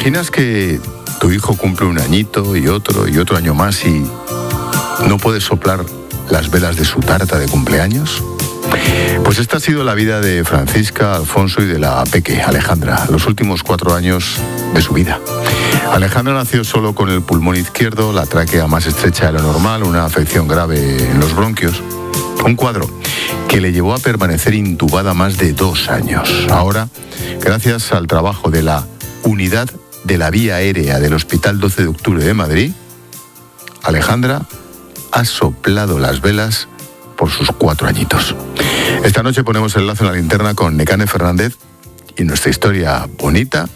imaginas que tu hijo cumple un añito y otro año más y no puedes soplar las velas de su tarta de cumpleaños? Pues esta ha sido la vida de Francisca, Alfonso y de la peque, Alejandra, los últimos 4 años de su vida. Alejandra nació solo con el pulmón izquierdo, la tráquea más estrecha de lo normal, una afección grave en los bronquios. Un cuadro que le llevó a permanecer intubada más de 2 años. Ahora, gracias al trabajo de la Unidad de la Vía Aérea del Hospital 12 de Octubre de Madrid, Alejandra ha soplado las velas por sus 4 añitos. Esta noche ponemos el lazo en la linterna con Nekane Fernández y nuestra historia bonita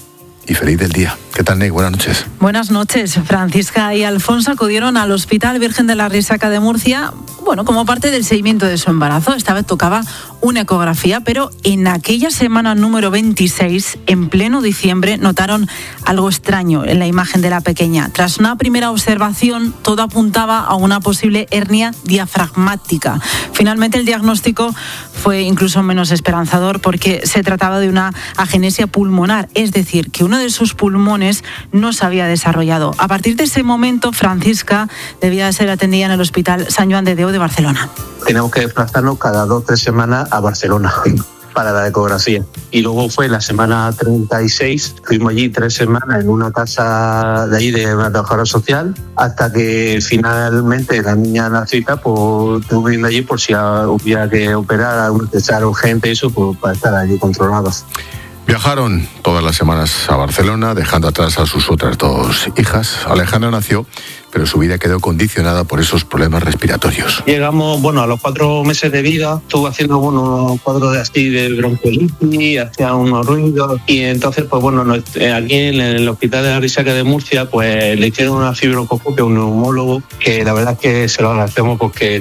y feliz del día. ¿Qué tal, Ney? Buenas noches. Buenas noches. Francisca y Alfonso acudieron al Hospital Virgen de la Risaca de Murcia, como parte del seguimiento de su embarazo. Esta vez tocaba una ecografía, pero en aquella semana número 26, en pleno diciembre, notaron algo extraño en la imagen de la pequeña. Tras una primera observación, todo apuntaba a una posible hernia diafragmática. Finalmente, el diagnóstico fue incluso menos esperanzador porque se trataba de una agenesia pulmonar, es decir, que uno de sus pulmones no se había desarrollado. A partir de ese momento, Francisca debía ser atendida en el Hospital Sant Joan de Déu de Barcelona. Tenemos que desplazarnos cada 2 o 3 semanas a Barcelona para la ecografía. Y luego fue la semana 36, fuimos allí 3 semanas en una casa de ahí de una trabajadora social, hasta que finalmente la niña nacida, pues estuve viendo allí por si hubiera que operar, algún cesárea urgente, eso, pues para estar allí controlados. Viajaron todas las semanas a Barcelona, dejando atrás a sus otras 2 hijas. Alejandra nació, pero su vida quedó condicionada por esos problemas respiratorios. Llegamos, a los 4 meses de vida, estuve haciendo unos cuadros de bronquiolitis, hacía unos ruidos, y entonces, aquí en el Hospital de la Risaca de Murcia, pues le hicieron una fibroscopia a un neumólogo, que la verdad es que se lo agradecemos porque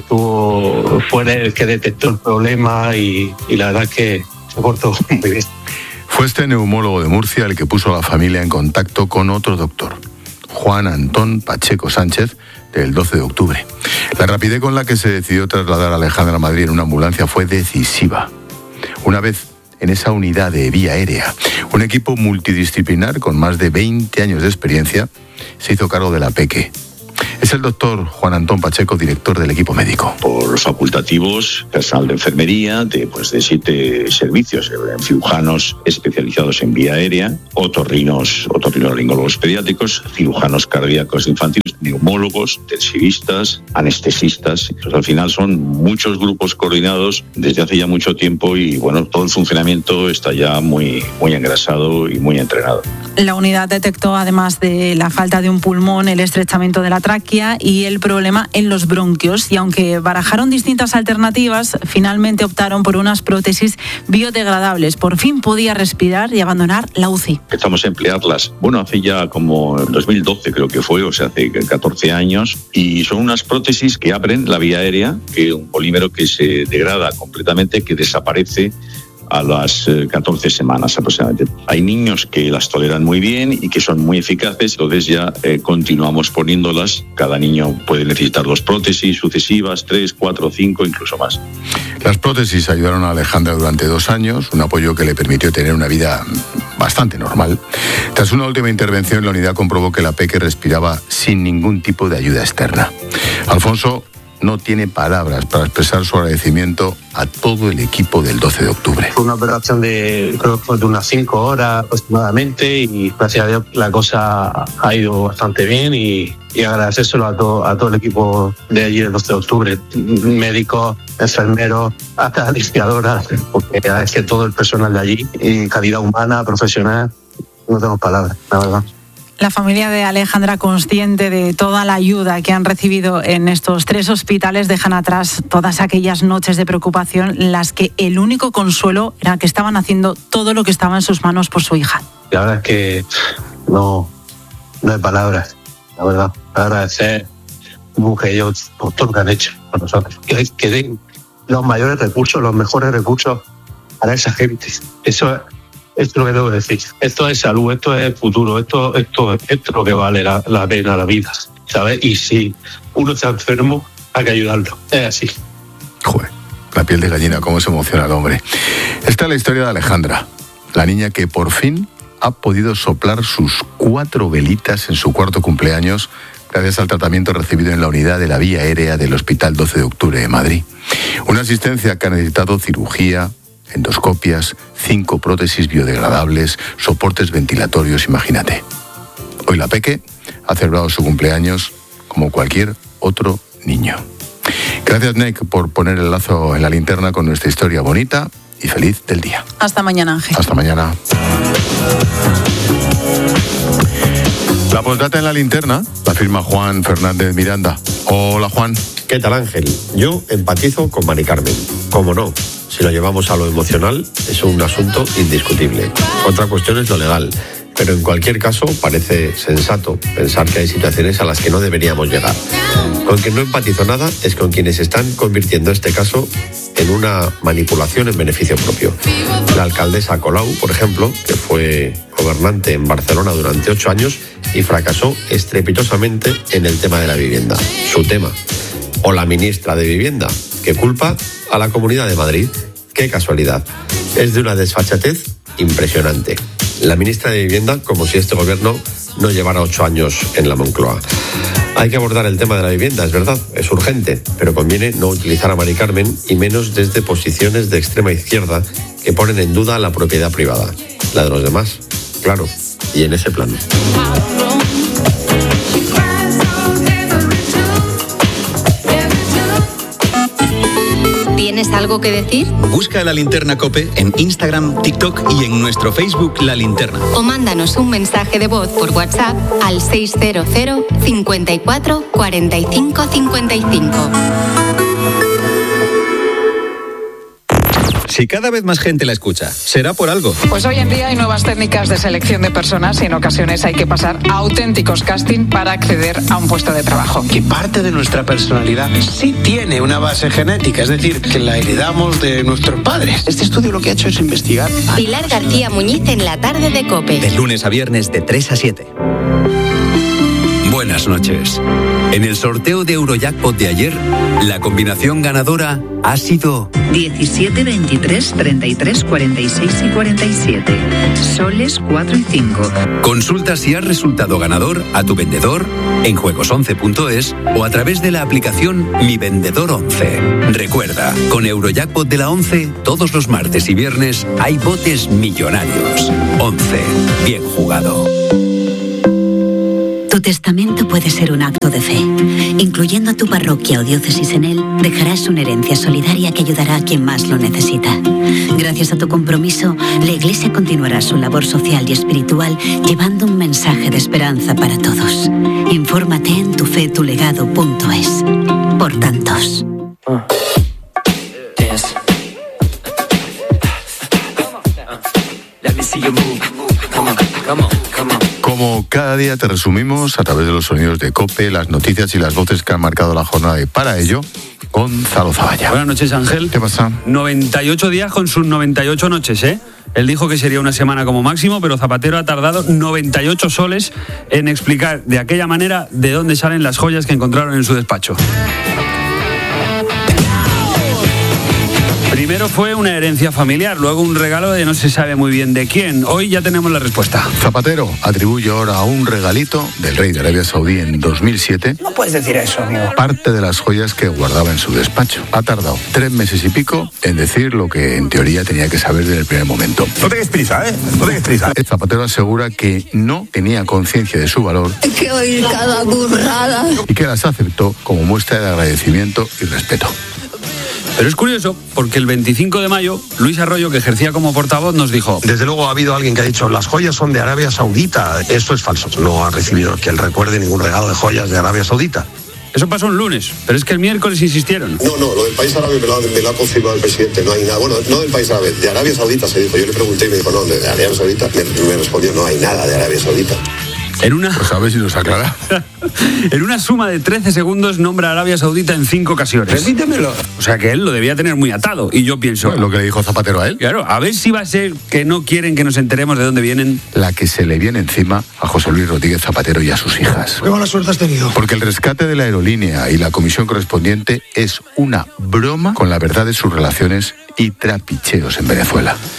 fue el que detectó el problema y la verdad es que se portó muy bien. Fue este neumólogo de Murcia el que puso a la familia en contacto con otro doctor, Juan Antón Pacheco Sánchez, del 12 de octubre. La rapidez con la que se decidió trasladar a Alejandra a Madrid en una ambulancia fue decisiva. Una vez en esa unidad de vía aérea, un equipo multidisciplinar con más de 20 años de experiencia se hizo cargo de la peque. Es el doctor Juan Antón Pacheco, director del equipo médico. Por facultativos, personal de enfermería, de 7 servicios, cirujanos especializados en vía aérea, otorrinolaringólogos pediátricos, cirujanos cardíacos infantiles, neumólogos, intensivistas, anestesistas. Pues al final son muchos grupos coordinados desde hace ya mucho tiempo y todo el funcionamiento está ya muy, muy engrasado y muy entrenado. La unidad detectó, además de la falta de un pulmón, el estrechamiento de la tráquea y el problema en los bronquios. Y aunque barajaron distintas alternativas, finalmente optaron por unas prótesis biodegradables. Por fin podía respirar y abandonar la UCI. Empezamos a emplearlas, hace ya como 2012 creo que fue, hace 14 años. Y son unas prótesis que abren la vía aérea, que un polímero que se degrada completamente, que desaparece a las 14 semanas aproximadamente. Hay niños que las toleran muy bien y que son muy eficaces, entonces ya continuamos poniéndolas. Cada niño puede necesitar 2 prótesis sucesivas, 3, 4, 5, incluso más. Las prótesis ayudaron a Alejandra durante 2 años, un apoyo que le permitió tener una vida bastante normal. Tras una última intervención, la unidad comprobó que la peque respiraba sin ningún tipo de ayuda externa. Alfonso no tiene palabras para expresar su agradecimiento a todo el equipo del 12 de octubre. Fue una operación de unas 5 horas aproximadamente y gracias a Dios la cosa ha ido bastante bien y agradecérselo a todo el equipo de allí del 12 de octubre, médicos, enfermeros, hasta limpiadoras, porque es que todo el personal de allí, en calidad humana, profesional, no tengo palabras, la verdad. La familia de Alejandra, consciente de toda la ayuda que han recibido en estos 3 hospitales, dejan atrás todas aquellas noches de preocupación en las que el único consuelo era que estaban haciendo todo lo que estaba en sus manos por su hija. La verdad es que no hay palabras, la verdad. Agradecer a ellos por todo lo que han hecho por nosotros. Que den los mayores recursos, los mejores recursos para esa gente. Eso es lo que debo decir. Esto es salud, esto es futuro, esto es lo que vale la pena, la vida, ¿sabes? Y si uno está enfermo, hay que ayudarlo. Es así. Joder, la piel de gallina, cómo se emociona el hombre. Esta es la historia de Alejandra, la niña que por fin ha podido soplar sus 4 velitas en su cuarto cumpleaños gracias al tratamiento recibido en la unidad de la vía aérea del Hospital 12 de Octubre de Madrid. Una asistencia que ha necesitado cirugía, endoscopias, 5 prótesis biodegradables, soportes ventilatorios, imagínate. Hoy la Peque ha celebrado su cumpleaños como cualquier otro niño. Gracias, Nek, por poner el lazo en la linterna con nuestra historia bonita y feliz del día. Hasta mañana, Ángel. Hasta mañana. La postdata en la linterna la firma Juan Fernández Miranda. Hola, Juan. ¿Qué tal, Ángel? Yo empatizo con Mari Carmen. ¿Cómo no? Si lo llevamos a lo emocional, es un asunto indiscutible. Otra cuestión es lo legal. Pero en cualquier caso, parece sensato pensar que hay situaciones a las que no deberíamos llegar. Con quien no empatizo nada es con quienes están convirtiendo este caso en una manipulación en beneficio propio. La alcaldesa Colau, por ejemplo, que fue gobernante en Barcelona durante 8 años y fracasó estrepitosamente en el tema de la vivienda, su tema. O la ministra de Vivienda, que culpa a la Comunidad de Madrid. ¡Qué casualidad! Es de una desfachatez impresionante. La ministra de Vivienda, como si este gobierno no llevara 8 años en la Moncloa. Hay que abordar el tema de la vivienda, es verdad, es urgente, pero conviene no utilizar a Mari Carmen y menos desde posiciones de extrema izquierda que ponen en duda la propiedad privada, la de los demás, claro, y en ese plano. ¿Tienes algo que decir? Busca La Linterna COPE en Instagram, TikTok y en nuestro Facebook La Linterna. O mándanos un mensaje de voz por WhatsApp al 600 54 45 55. Si cada vez más gente la escucha, será por algo. Pues hoy en día hay nuevas técnicas de selección de personas y en ocasiones hay que pasar a auténticos casting para acceder a un puesto de trabajo. Que parte de nuestra personalidad sí tiene una base genética, es decir, que la heredamos de nuestros padres. Este estudio lo que ha hecho es investigar. Pilar García Muñiz en la tarde de COPE. De lunes a viernes de 3 a 7. Buenas noches. En el sorteo de Eurojackpot de ayer, la combinación ganadora ha sido 17, 23, 33, 46 y 47. Soles 4 y 5. Consulta si has resultado ganador a tu vendedor en juegos11.es o a través de la aplicación Mi Vendedor 11. Recuerda, con Eurojackpot de la 11, todos los martes y viernes hay botes millonarios. 11. Bien jugado. Tu testamento puede ser un acto de fe. Incluyendo a tu parroquia o diócesis en él, dejarás una herencia solidaria que ayudará a quien más lo necesita. Gracias a tu compromiso, la Iglesia continuará su labor social y espiritual llevando un mensaje de esperanza para todos. Infórmate en tufetulegado.es. Por tantos. Como cada día te resumimos a través de los sonidos de COPE, las noticias y las voces que han marcado la jornada. Y para ello, Gonzalo Zavalla. Buenas noches, Ángel. ¿Qué pasa? 98 días con sus 98 noches, ¿eh? Él dijo que sería una semana como máximo, pero Zapatero ha tardado 98 soles en explicar de aquella manera de dónde salen las joyas que encontraron en su despacho. Primero fue una herencia familiar, luego un regalo de no se sabe muy bien de quién. Hoy ya tenemos la respuesta. Zapatero atribuye ahora a un regalito del rey de Arabia Saudí en 2007. No puedes decir eso, amigo. Parte de las joyas que guardaba en su despacho. Ha tardado 3 meses y pico en decir lo que en teoría tenía que saber desde el primer momento. No tengas prisa, ¿eh? No tengas prisa. El Zapatero asegura que no tenía conciencia de su valor. Hay que oír cada burrada. Y que las aceptó como muestra de agradecimiento y respeto. Pero es curioso, porque el 25 de mayo, Luis Arroyo, que ejercía como portavoz, nos dijo... Desde luego ha habido alguien que ha dicho, las joyas son de Arabia Saudita. Esto es falso. No ha recibido que él recuerde ningún regalo de joyas de Arabia Saudita. Eso pasó un lunes, pero es que el miércoles insistieron. No, lo del país árabe me lo ha confirmado el presidente. No hay nada. Bueno, no del país árabe, de Arabia Saudita se dijo. Yo le pregunté y me dijo, no, de Arabia Saudita. Me respondió, no hay nada de Arabia Saudita. Pues a ver si nos aclara. En una suma de 13 segundos nombra a Arabia Saudita en 5 ocasiones. Repítemelo. O sea que él lo debía tener muy atado. Y yo pienso... Lo que le dijo Zapatero a él. Claro, a ver si va a ser que no quieren que nos enteremos de dónde vienen. La que se le viene encima a José Luis Rodríguez Zapatero y a sus hijas. Qué mala suerte has tenido. Porque el rescate de la aerolínea y la comisión correspondiente es una broma con la verdad de sus relaciones y trapicheos en Venezuela.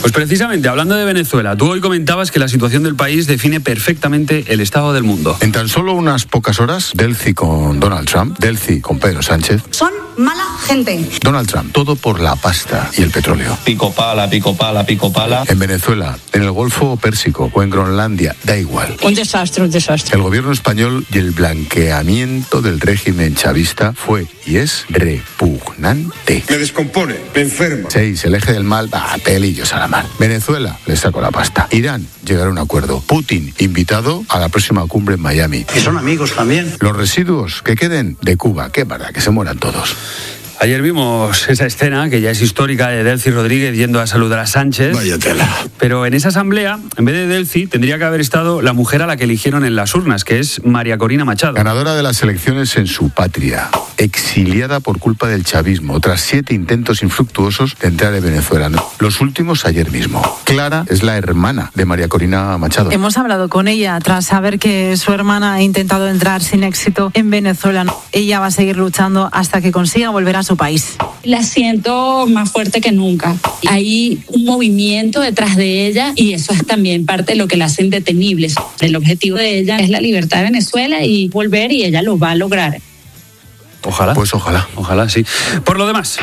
Pues precisamente, hablando de Venezuela, tú hoy comentabas que la situación del país define perfectamente el estado del mundo. En tan solo unas pocas horas, Delcy con Donald Trump, Delcy con Pedro Sánchez. Son mala gente. Donald Trump, todo por la pasta y el petróleo. Pico pala, pico pala, pico pala. En Venezuela, en el Golfo Pérsico o en Groenlandia, da igual. Un desastre, un desastre. El gobierno español y el blanqueamiento del régimen chavista fue y es repugnante. Me descompone, me enferma. 6. El eje del mal, pelillos a la mar. Venezuela, le saco la pasta. Irán, llegará a un acuerdo. Putin, invitado a la próxima cumbre en Miami. Y son amigos también. Los residuos que queden de Cuba, qué verdad, que se mueran todos. Ayer vimos esa escena, que ya es histórica, de Delcy Rodríguez yendo a saludar a Sánchez. Vaya tela. Pero en esa asamblea, en vez de Delcy, tendría que haber estado la mujer a la que eligieron en las urnas, que es María Corina Machado. Ganadora de las elecciones en su patria, exiliada por culpa del chavismo, tras 7 intentos infructuosos de entrar en Venezuela. Los últimos ayer mismo. Clara es la hermana de María Corina Machado. Hemos hablado con ella tras saber que su hermana ha intentado entrar sin éxito en Venezuela. Ella va a seguir luchando hasta que consiga volver a su país. La siento más fuerte que nunca. Hay un movimiento detrás de ella y eso es también parte de lo que la hace indetenible. El objetivo de ella es la libertad de Venezuela y volver, y ella lo va a lograr. Ojalá. Pues ojalá. Ojalá, sí. Por lo demás,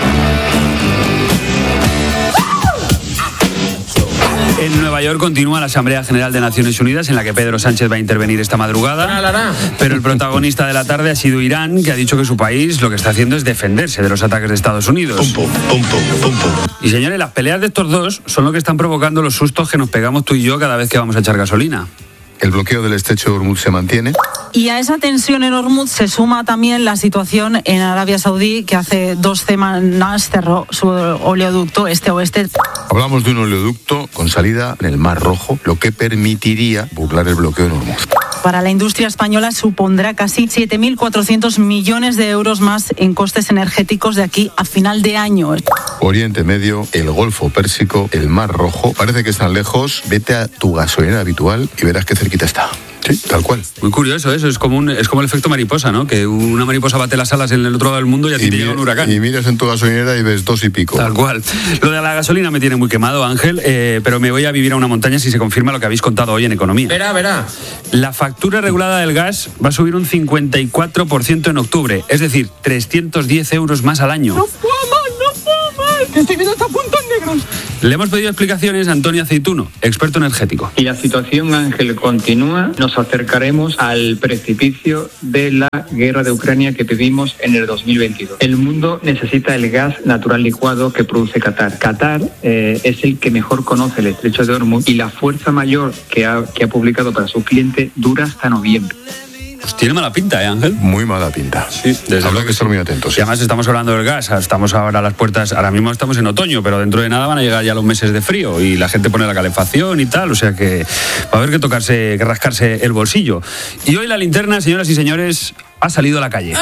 en Nueva York continúa la Asamblea General de Naciones Unidas, en la que Pedro Sánchez va a intervenir esta madrugada. Pero el protagonista de la tarde ha sido Irán, que ha dicho que su país lo que está haciendo es defenderse de los ataques de Estados Unidos. Y señores, las peleas de estos dos son lo que están provocando los sustos que nos pegamos tú y yo cada vez que vamos a echar gasolina. El bloqueo del estrecho de Hormuz se mantiene. Y a esa tensión en Hormuz se suma también la situación en Arabia Saudí, que hace 2 semanas cerró su oleoducto este-oeste. Hablamos de un oleoducto con salida en el Mar Rojo, lo que permitiría burlar el bloqueo en Hormuz. Para la industria española supondrá casi 7.400 millones de euros más en costes energéticos de aquí a final de año. Oriente Medio, el Golfo Pérsico, el Mar Rojo. Parece que están lejos. Vete a tu gasolinera habitual y verás qué cerquita está. Sí, tal cual. Muy curioso eso, es como el efecto mariposa, ¿no? Que una mariposa bate las alas en el otro lado del mundo y a ti te llega un huracán. Y miras en tu gasolinera y ves 2 y pico. Tal cual. Lo de la gasolina me tiene muy quemado, Ángel, pero me voy a vivir a una montaña si se confirma lo que habéis contado hoy en Economía. Verá. La factura regulada del gas va a subir un 54% en octubre, es decir, 310 euros más al año. No puedo más, que estoy viendo hasta puntos negros. Le hemos pedido explicaciones a Antonio Aceituno, experto energético. Si la situación, Ángel, continúa, nos acercaremos al precipicio de la guerra de Ucrania que tuvimos en el 2022. El mundo necesita el gas natural licuado que produce Qatar. Qatar es el que mejor conoce el estrecho de Hormuz y la fuerza mayor que ha publicado para su cliente dura hasta noviembre. Pues tiene mala pinta, Ángel? Muy mala pinta. Sí, desde luego que estar muy atentos. Y además estamos hablando del gas, estamos ahora a las puertas, ahora mismo estamos en otoño, pero dentro de nada van a llegar ya los meses de frío y la gente pone la calefacción y tal, o sea que va a haber que rascarse el bolsillo. Y hoy la linterna, señoras y señores, ha salido a la calle.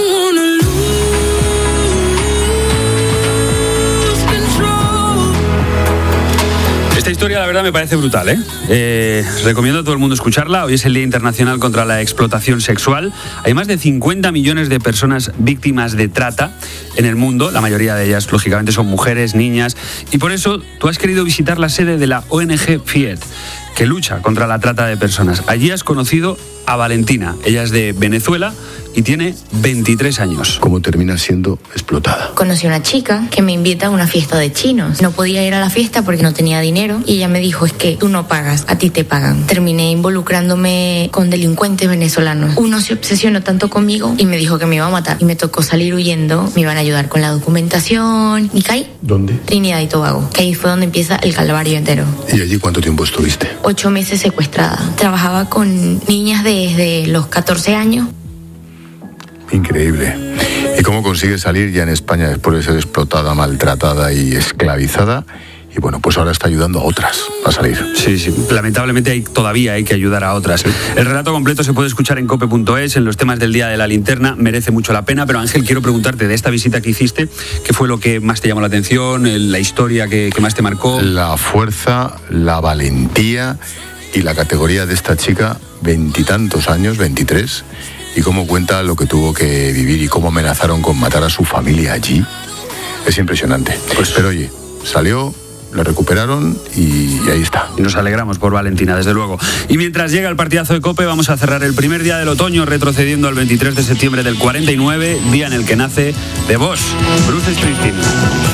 Esta historia, la verdad, me parece brutal, ¿eh? Recomiendo a todo el mundo escucharla. Hoy es el Día Internacional contra la Explotación Sexual. Hay más de 50 millones de personas víctimas de trata en el mundo. La mayoría de ellas, lógicamente, son mujeres, niñas. Y por eso tú has querido visitar la sede de la ONG FIED, que lucha contra la trata de personas. Allí has conocido a Valentina. Ella es de Venezuela y tiene 23 años. ¿Cómo termina siendo explotada? Conocí a una chica que me invita a una fiesta de chinos. No podía ir a la fiesta porque no tenía dinero y ella me dijo, es que tú no pagas, a ti te pagan. Terminé involucrándome con delincuentes venezolanos. Uno se obsesionó tanto conmigo y me dijo que me iba a matar y me tocó salir huyendo. Me iban a ayudar con la documentación y caí. ¿Dónde? Trinidad y Tobago, que ahí fue donde empieza el calvario entero. ¿Y allí cuánto tiempo estuviste? 8 meses secuestrada. Trabajaba con niñas desde los 14 años. Increíble. ¿Y cómo consigues salir ya en España después de ser explotada, maltratada y esclavizada? Y bueno, pues ahora está ayudando a otras a salir. Sí, lamentablemente todavía hay que ayudar a otras. El relato completo se puede escuchar en cope.es, en los temas del Día de la Linterna, merece mucho la pena. Pero Ángel, quiero preguntarte de esta visita que hiciste, ¿qué fue lo que más te llamó la atención, la historia que más te marcó? La fuerza, la valentía y la categoría de esta chica, 20 y tantos años, 23, y cómo cuenta lo que tuvo que vivir y cómo amenazaron con matar a su familia allí. Es impresionante. Pero oye, salió le recuperaron y ahí está. Y nos alegramos por Valentina, desde luego. Y mientras llega el partidazo de COPE, vamos a cerrar el primer día del otoño retrocediendo al 23 de septiembre del 49, día en el que nace The Boss, Bruce Springsteen.